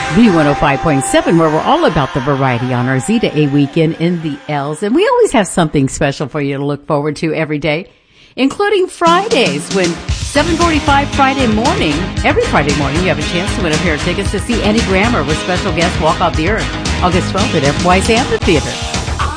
B105.7, where we're all about the variety on our Z to A weekend in the L's. And we always have something special for you to look forward to every day, including Fridays when 7:45 Friday morning, every Friday morning, you have a chance to win a pair of tickets to see Annie Grammer with special guest Walk Off the Earth, August 12th at FY's Amphitheater.